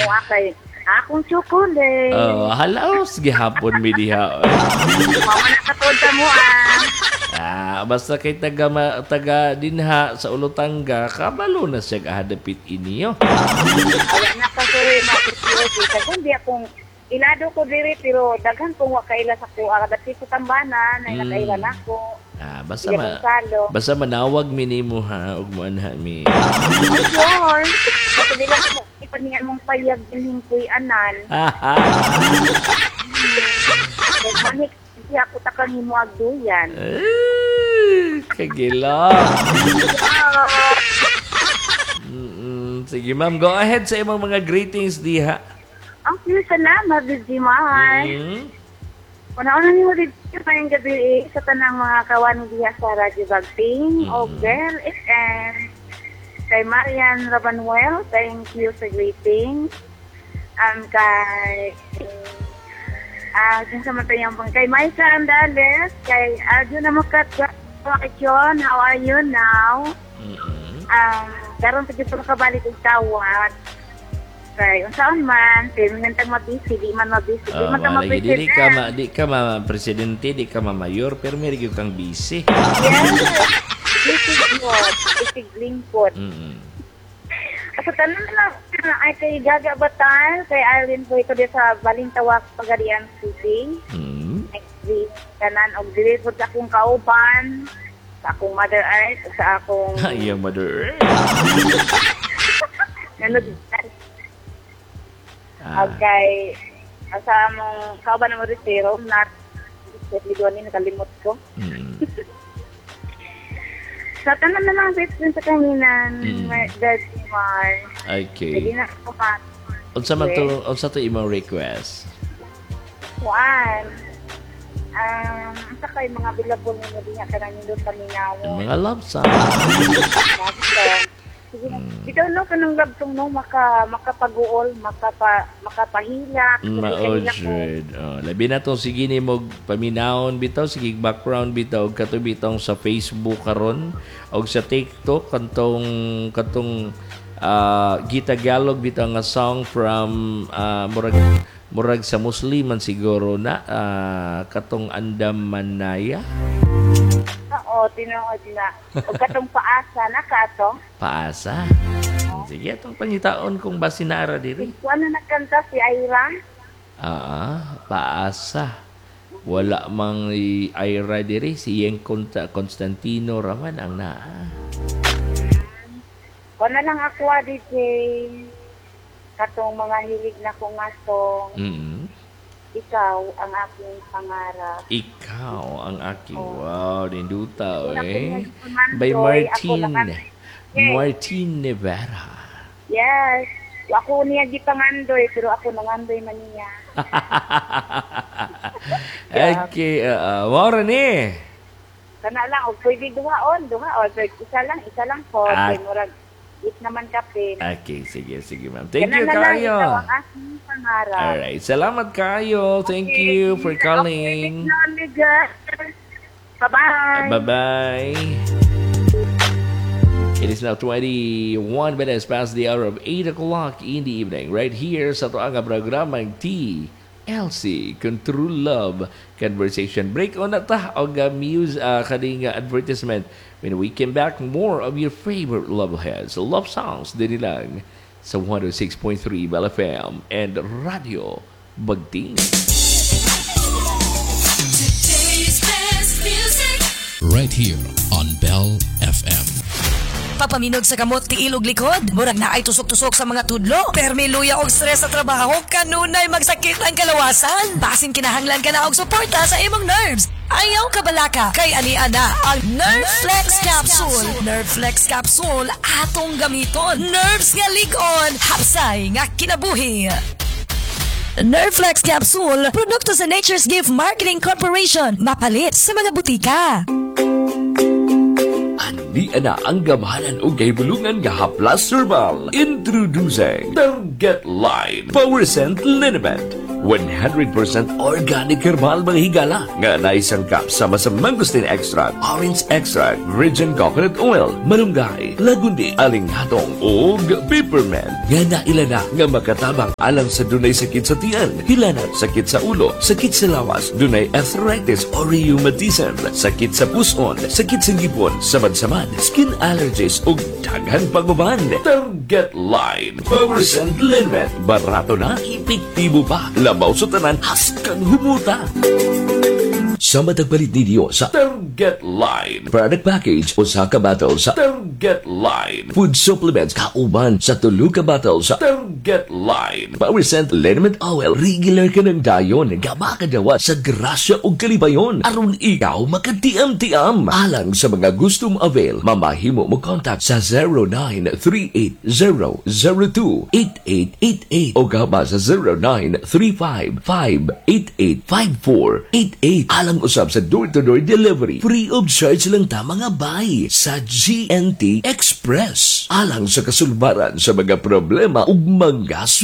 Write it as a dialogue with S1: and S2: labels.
S1: kay akong chocolate.
S2: Oh, halaos gihapon mi diha.
S1: Mama nakatod ka mo
S2: Basta kay taga dinha sa Ulutanga, kabalo na siya kahadapit inyo.
S1: Wala na kasuri makikiyos. Kasi hindi akong ilado ko diri pero daghan kong wakaila sa kuha. Dati ko tambanan, ay nakailan ako.
S2: Basta manawag mi nimo ha, ug moanha mi.
S1: Ayun. Kasi nila ko ipaniyan mong payag din kuy-anan. Manik siya ako takang himuag duyan.
S2: Kagila. Sige ma'am, go ahead sa imong mga greetings diha.
S1: Ang salamat, Digimar. Una-una niyo dito ngayong gabi sa tanang mga kawan diha sa Radyo Bagting o Bell FM. Kay Marian Rabanuel, thank you sa greetings. Kay kay Maisa Andales, kay Arjun Namukat, John, how are you now? Karon sa dito kabalik og tawad. Kay unsaon man, minantang mabisi, di man mabisi, di man ta mabisi.
S2: Di ka presidente, di ka mayor, pero may rigyo kang busy.
S1: Yes. Isig lingkod. Sa tanan na ay kay Gaga Batal, kay Arlene po ito sa Balintawak, Pagadian City. Next week, kanan og dili po sa akong kauban, sa akong Mother Earth, sa akong
S2: Yung Mother Earth.
S1: Okay. Sa among kauban na Morisero, not Lidwani, nakalimot ko. Sa tanan na lang sa kanginan, Daddy Mar.
S2: Okay.
S1: Hindi na ako pa.
S2: Unsa to imong request?
S1: Juan. Sa kay mga bilabol mo din ka na nindot paminaw.
S2: Mga love song.
S1: Bitaw no kanang love song no makapag-uol, makapahilak.
S2: Maojred. Labi na to sige ni mo paminawon bitaw, sige background bitaw kato bitong sa Facebook karon og sa TikTok katong gitagalog bitaw nga song from murag sa Musliman siguro na katong Andam Manaya.
S1: Oo, tinuod na. O katong paasa na kato.
S2: Paasa? Sige, itong pangitaon kung ba sinara diri.
S1: Ano nagkanta si Ira?
S2: Paasa. Wala mang Ira diri. Si Yeng Constantino raman ang naa.
S1: Kung na lang ako, DJ, katong mga hilig na kong asong, ikaw ang aking pangarap.
S2: Ikaw ang aking, wow, ninduta, eh.
S1: By
S2: Martin Nevera.
S1: Yes. Ako niya gipangandoy, pero ako nangandoy man niya.
S2: Okay, wala ni.
S1: Kana lang, o pwede duhaon. Isa lang po. Murag, naman kapin.
S2: Okay, sige ma'am. Thank you kayo.
S1: Ikaw ang aking pangarap.
S2: Alright, salamat kayo. Thank you for calling.
S1: Bye-bye.
S2: Bye-bye. It is now 21 minutes past the hour of 8 o'clock in the evening. Right here sa tuang programang TLC, Control Love Conversation. Break on na ta o muse kaning advertisement. When we came back, more of your favorite love hits, love songs din lang sa 106.3 Bell FM and Radio Bagting.
S3: Today's best music. Right here on Bell FM. Papaminog sa kamot ti ilog likod. Murag na ay tusok-tusok sa mga tudlo. Permi luya og stress sa trabaho. Kanunay magsakit ang kalawasan. Basin kinahanglan ka na og suporta sa imong nerves. Ayaw kabalaka kay ani-ana ang Nerveflex Capsule. Nerveflex Capsule atong gamiton. Nerves nga ligon, hapsay nga kinabuhi. Nerveflex Capsule, produkto sa Nature's Gift Marketing Corporation. Mapalit sa mga butika.
S2: di na ang gamahanan o gahibulungan gahaplas herbal. Introducing Target Line Power Scent Liniment. 100% organic herbal mga higala nga naisangkap sama sa mangosteen extract, orange extract, virgin coconut oil, malunggay, lagundi, alinghatong ug peppermint nga nailana nga makatabang alang sa dunay sakit sa tiyan, hilanat, sakit sa ulo, sakit sa lawas, dunay arthritis o rheumatism, sakit sa puson, sakit sa ngipon, samad-samad, skin allergies ug daghan pag-uban. Target Line Power Scent Liniment. Barato na, epektibo pa. Labaw sa tanan, haskang humuta. Sa matagpalit ninyo sa Target Line product package, usa ka bottle sa Target Line food supplements kauban sa tulo ka bottle sa Target Line Power Scent Liniment Oil. Regular ka ng dayon nga makadawa sa grasya o kalibayon aron ikaw makatiam-tiam. Alang sa mga gustong avail, mamahimo mo contact sa 0938-002-8888 o gama sa 0935-588-5488. Alang usab sa door-to-door delivery. Free of charge lang ta mga bay sa GNT Express. Alang sa kasulbaran sa mga problema ug mga